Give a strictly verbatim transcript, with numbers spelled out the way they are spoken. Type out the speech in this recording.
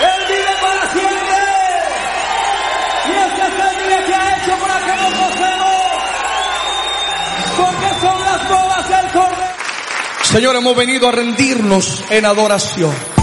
Él vive para siempre. Y este es el día que ha hecho para que nos gocemos. Porque son las bodas del Cordero. Señor, hemos venido a rendirnos en adoración.